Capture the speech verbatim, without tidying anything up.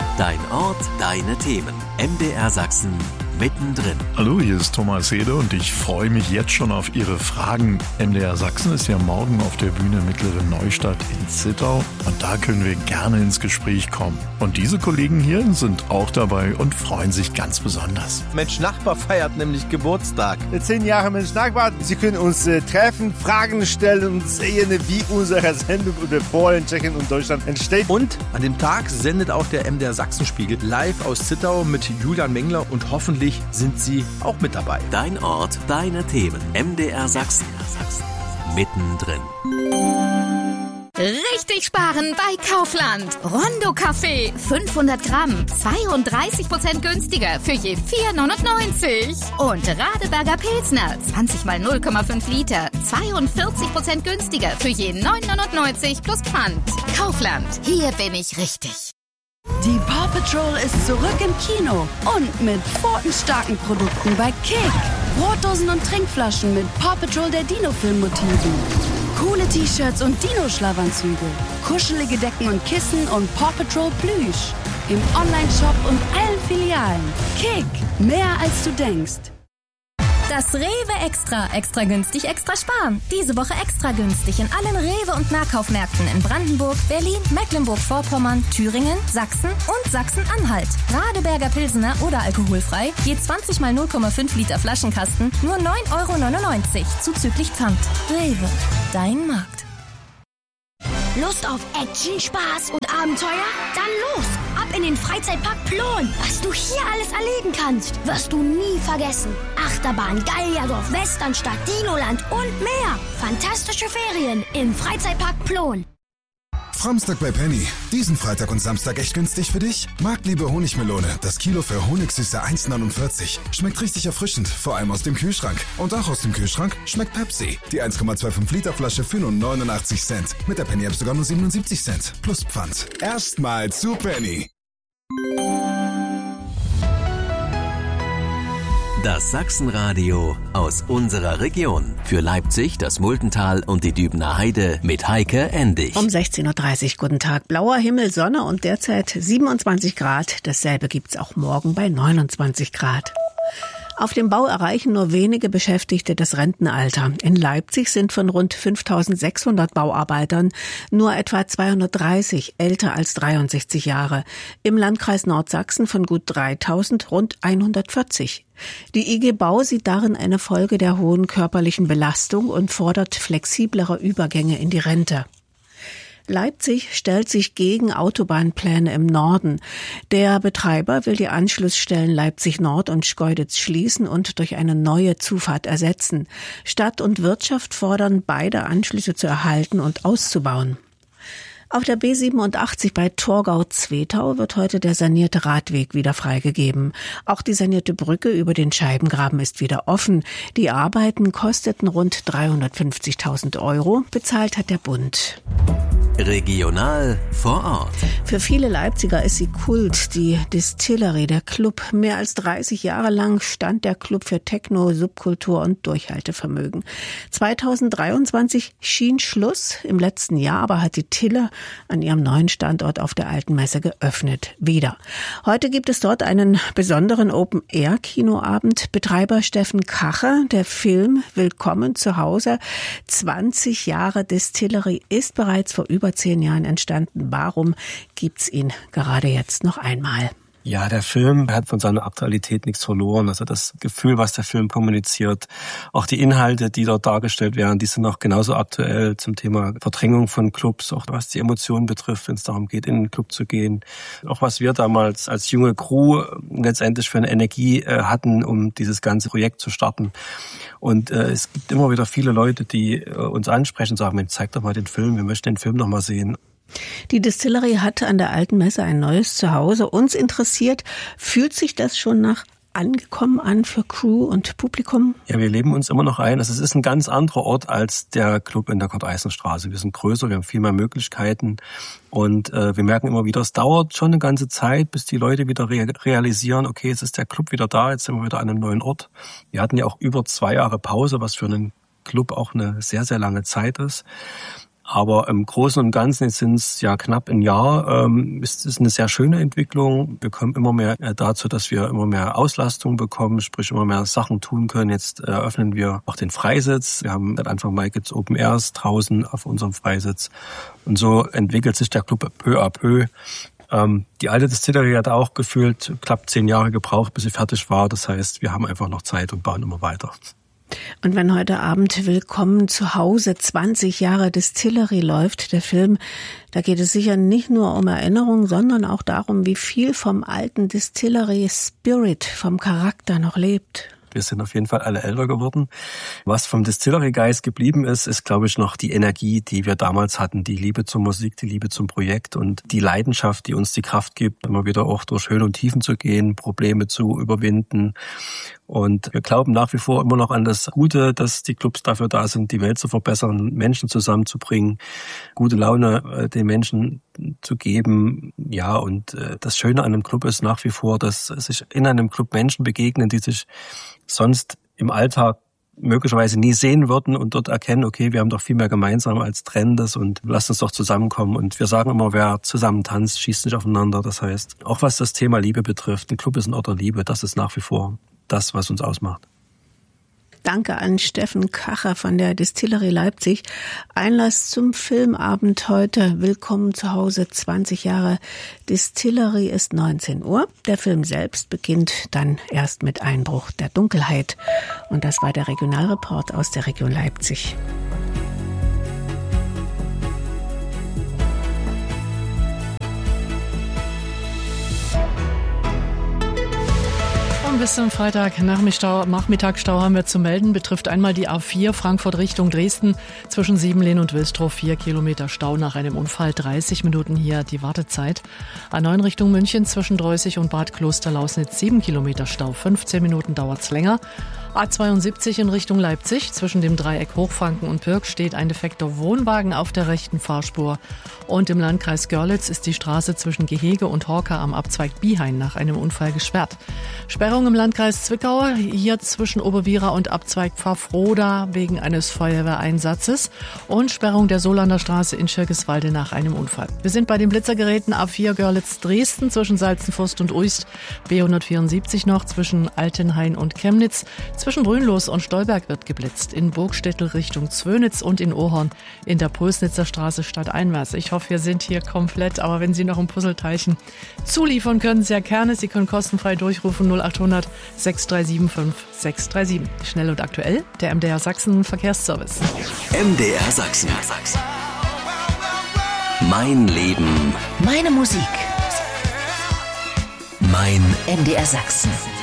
Dein Ort, deine Themen. M D R Sachsen mittendrin. Hallo, hier ist Thomas Hede und ich freue mich jetzt schon auf Ihre Fragen. M D R Sachsen ist ja morgen auf der Bühne Mittlere Neustadt in Zittau und da können wir gerne ins Gespräch kommen. Und diese Kollegen hier sind auch dabei und freuen sich ganz besonders. Mensch Nachbar feiert nämlich Geburtstag. Zehn Jahre Mensch Nachbar. Sie können uns äh, treffen, Fragen stellen und sehen, wie unsere Sendung über Polen, Tschechien und Deutschland entsteht. Und an dem Tag sendet auch der M D R Sachsenspiegel live aus Zittau mit Julian Mengler und hoffentlich sind Sie auch mit dabei. Dein Ort, deine Themen. M D R Sachsen. Mittendrin. Richtig sparen bei Kaufland. Rondo Kaffee, fünfhundert Gramm, zweiunddreißig Prozent günstiger für je vier neunundneunzig. Und Radeberger Pilsner, zwanzig mal null Komma fünf Liter, zweiundvierzig Prozent günstiger für je neun neunundneunzig plus Pfand. Kaufland, hier bin ich richtig. Die Paw Patrol ist zurück im Kino und mit pfotenstarken Produkten bei Kick. Brotdosen und Trinkflaschen mit Paw Patrol der Dino-Film-Motiven. Coole T-Shirts und Dino-Schlafanzüge. Kuschelige Decken und Kissen und Paw Patrol Plüsch. Im Online-Shop und allen Filialen. Kick, mehr als du denkst. Das Rewe Extra. Extra günstig, extra sparen. Diese Woche extra günstig in allen Rewe- und Nahkaufmärkten in Brandenburg, Berlin, Mecklenburg-Vorpommern, Thüringen, Sachsen und Sachsen-Anhalt. Radeberger Pilsener oder alkoholfrei, je zwanzig mal null Komma fünf Liter Flaschenkasten, nur neun Euro neunundneunzig, zuzüglich Pfand. Rewe, dein Markt. Lust auf Action, Spaß und Abenteuer? Dann los! Ab in den Freizeitpark Plon! Was du hier alles erleben kannst, wirst du nie vergessen. Achterbahn, Gallierdorf, Westernstadt, Dinoland und mehr. Fantastische Ferien im Freizeitpark Plon. Framstag bei Penny. Diesen Freitag und Samstag echt günstig für dich? Marktliebe Honigmelone. Das Kilo für Honigsüße eins neunundvierzig. Schmeckt richtig erfrischend, vor allem aus dem Kühlschrank. Und auch aus dem Kühlschrank schmeckt Pepsi. Die eins Komma fünfundzwanzig Liter Flasche für nur neunundachtzig Cent. Mit der Penny App sogar nur siebenundsiebzig Cent. Plus Pfand. Erstmal zu Penny. Das Sachsenradio aus unserer Region. Für Leipzig, das Multental und die Dübener Heide mit Heike Endig. Um sechzehn Uhr dreißig, guten Tag. Blauer Himmel, Sonne und derzeit siebenundzwanzig Grad. Dasselbe gibt's auch morgen bei neunundzwanzig Grad. Auf dem Bau erreichen nur wenige Beschäftigte das Rentenalter. In Leipzig sind von rund fünftausendsechshundert Bauarbeitern nur etwa zweihundertdreißig älter als dreiundsechzig Jahre. Im Landkreis Nordsachsen von gut dreitausend rund hundertvierzig. Die I G Bau sieht darin eine Folge der hohen körperlichen Belastung und fordert flexiblere Übergänge in die Rente. Leipzig stellt sich gegen Autobahnpläne im Norden. Der Betreiber will die Anschlussstellen Leipzig Nord und Schkeuditz schließen und durch eine neue Zufahrt ersetzen. Stadt und Wirtschaft fordern, beide Anschlüsse zu erhalten und auszubauen. Auf der B siebenundachtzig bei Torgau-Zwetau wird heute der sanierte Radweg wieder freigegeben. Auch die sanierte Brücke über den Scheibengraben ist wieder offen. Die Arbeiten kosteten rund dreihundertfünfzigtausend Euro. Bezahlt hat der Bund. Regional vor Ort. Für viele Leipziger ist sie Kult, die Distillery, der Club. Mehr als dreißig Jahre lang stand der Club für Techno, Subkultur und Durchhaltevermögen. zweitausenddreiundzwanzig schien Schluss. Im letzten Jahr aber hat die Tiller an ihrem neuen Standort auf der Alten Messe geöffnet. Wieder. Heute gibt es dort einen besonderen Open-Air-Kinoabend. Betreiber Steffen Kacher, der Film Willkommen zu Hause. zwanzig Jahre Distillery ist bereits vor über zehn Jahren entstanden. Warum gibt's ihn gerade jetzt noch einmal? Ja, der Film hat von seiner Aktualität nichts verloren. Also das Gefühl, was der Film kommuniziert, auch die Inhalte, die dort dargestellt werden, die sind auch genauso aktuell zum Thema Verdrängung von Clubs, auch was die Emotionen betrifft, wenn es darum geht, in den Club zu gehen. Auch was wir damals als junge Crew letztendlich für eine Energie hatten, um dieses ganze Projekt zu starten. Und äh, es gibt immer wieder viele Leute, die äh, uns ansprechen und sagen, Mensch, zeig doch mal den Film, wir möchten den Film noch mal sehen. Die Distillery hatte an der Alten Messe ein neues Zuhause. Uns interessiert, fühlt sich das schon nach angekommen an für Crew und Publikum? Ja, wir leben uns immer noch ein. Also es ist ein ganz anderer Ort als der Club in der Kurt-Eisen-Straße. Wir sind größer, wir haben viel mehr Möglichkeiten und äh, wir merken immer wieder, es dauert schon eine ganze Zeit, bis die Leute wieder re- realisieren, okay, jetzt ist der Club wieder da, jetzt sind wir wieder an einem neuen Ort. Wir hatten ja auch über zwei Jahre Pause, was für einen Club auch eine sehr, sehr lange Zeit ist. Aber im Großen und Ganzen, jetzt sind es ja knapp ein Jahr, ähm, ist es eine sehr schöne Entwicklung. Wir kommen immer mehr dazu, dass wir immer mehr Auslastung bekommen, sprich immer mehr Sachen tun können. Jetzt eröffnen wir auch den Freisitz. Wir haben seit Anfang Mai jetzt Open Airs draußen auf unserem Freisitz. Und so entwickelt sich der Club peu à peu. Ähm, die alte Distillery hat auch gefühlt knapp zehn Jahre gebraucht, bis sie fertig war. Das heißt, wir haben einfach noch Zeit und bauen immer weiter. Und wenn heute Abend Willkommen zu Hause zwanzig Jahre Distillery läuft, der Film, da geht es sicher nicht nur um Erinnerung, sondern auch darum, wie viel vom alten Distillery Spirit, vom Charakter noch lebt. Wir sind auf jeden Fall alle älter geworden. Was vom Distillery-Geist geblieben ist, ist, glaube ich, noch die Energie, die wir damals hatten. Die Liebe zur Musik, die Liebe zum Projekt und die Leidenschaft, die uns die Kraft gibt, immer wieder auch durch Höhen und Tiefen zu gehen, Probleme zu überwinden. Und wir glauben nach wie vor immer noch an das Gute, dass die Clubs dafür da sind, die Welt zu verbessern, Menschen zusammenzubringen, gute Laune den Menschen zu geben. Ja, und das Schöne an einem Club ist nach wie vor, dass sich in einem Club Menschen begegnen, die sich sonst im Alltag möglicherweise nie sehen würden und dort erkennen, okay, wir haben doch viel mehr gemeinsam als Trennendes und lasst uns doch zusammenkommen. Und wir sagen immer, wer zusammen tanzt, schießt nicht aufeinander. Das heißt, auch was das Thema Liebe betrifft, ein Club ist ein Ort der Liebe, das ist nach wie vor das, was uns ausmacht. Danke an Steffen Kacher von der Distillery Leipzig. Einlass zum Filmabend heute. Willkommen zu Hause, zwanzig Jahre Distillery ist neunzehn Uhr. Der Film selbst beginnt dann erst mit Einbruch der Dunkelheit. Und das war der Regionalreport aus der Region Leipzig. Bis zum Freitagnachmittagsstau haben wir zu melden. Betrifft einmal die A vier Frankfurt Richtung Dresden zwischen Siebenlehn und Wilstrow. Vier Kilometer Stau nach einem Unfall. dreißig Minuten hier die Wartezeit. A neun Richtung München zwischen Dreußig und Bad Klosterlausnitz. sieben Kilometer Stau. fünfzehn Minuten dauert's länger. A zweiundsiebzig in Richtung Leipzig. Zwischen dem Dreieck Hochfranken und Pirk steht ein defekter Wohnwagen auf der rechten Fahrspur. Und im Landkreis Görlitz ist die Straße zwischen Gehege und Horka am Abzweig Biehain nach einem Unfall gesperrt. Sperrung im Landkreis Zwickau, hier zwischen Oberwiera und Abzweig Pfaffroda wegen eines Feuerwehreinsatzes. Und Sperrung der Solander Straße in Schirkeswalde nach einem Unfall. Wir sind bei den Blitzergeräten A vier Görlitz-Dresden zwischen Salzenfurst und Uist. B hundertvierundsiebzig noch zwischen Altenhain und Chemnitz. Zwischen Brünnlos und Stolberg wird geblitzt. In Burgstettel Richtung Zwönitz und in Ohorn in der Pulsnitzer Straße stadteinwärts. Ich hoffe, wir sind hier komplett, aber wenn Sie noch ein Puzzleteilchen zuliefern können, sehr gerne. Sie können kostenfrei durchrufen null achthundert sechs drei sieben fünf sechs drei sieben. Schnell und aktuell, der M D R Sachsen Verkehrsservice. M D R Sachsen. Mein Leben. Meine Musik. Mein M D R Sachsen.